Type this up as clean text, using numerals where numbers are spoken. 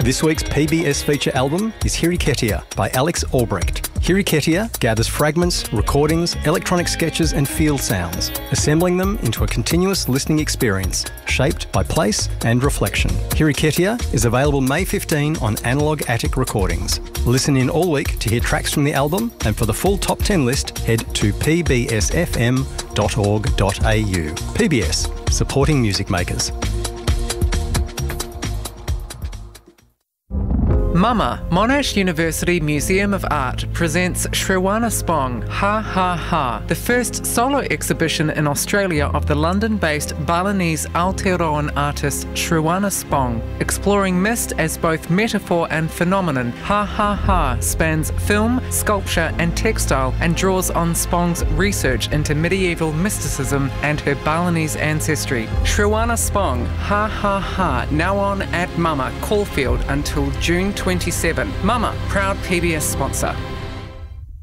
This week's PBS feature album is Hiriketia by Alex Albrecht. Hiriketia gathers fragments, recordings, electronic sketches and field sounds, assembling them into a continuous listening experience, shaped by place and reflection. Hiriketia is available May 15 on Analog Attic Recordings. Listen in all week to hear tracks from the album, and for the full top 10 list, head to pbsfm.org.au. PBS, supporting music makers. Mama, Monash University Museum of Art presents Shrewana Spong, Ha Ha Ha, the first solo exhibition in Australia of the London-based Balinese Aotearoan artist Shrewana Spong. Exploring mist as both metaphor and phenomenon, Ha Ha Ha spans film, sculpture and textile and draws on Spong's research into medieval mysticism and her Balinese ancestry. Shrewana Spong, Ha Ha Ha, now on at Mama, Caulfield until June 27. Mama, proud PBS sponsor.